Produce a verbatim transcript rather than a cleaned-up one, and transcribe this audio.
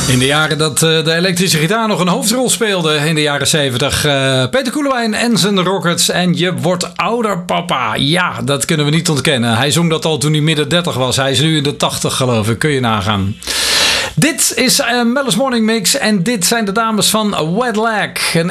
In de jaren dat uh, de elektrische gitaar nog een hoofdrol speelde, in de jaren zeventig. Uh, Peter Koelewijn en zijn Rockets. En je wordt ouder, papa. Ja, dat kunnen we niet ontkennen. Hij zong dat al toen hij midden dertig was. Hij is nu in de tachtig, geloof ik. Kun je nagaan. Dit is uh, Mel's Morning Mix. En dit zijn de dames van Wet Leg.